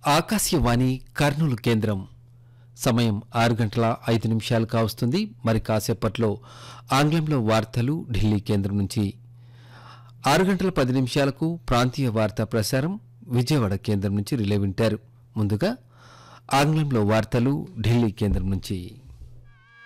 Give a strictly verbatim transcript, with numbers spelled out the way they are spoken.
ఆకాశవాణి కర్నూలు కేంద్రం సమయం ఆరు గంటల ఐదు నిమిషాలు కావస్తుంది. మరి కాసేపట్లో ఆంగ్లంలో వార్తలు ఢిల్లీ కేంద్రం నుంచి. ఆరు గంటల పది నిమిషాలకు ప్రాంతీయ వార్తా ప్రసారం విజయవాడ కేంద్రం నుంచి రిలే వింటారు. ముందుగా ఆంగ్లంలో వార్తలు ఢిల్లీ కేంద్రం నుంచి.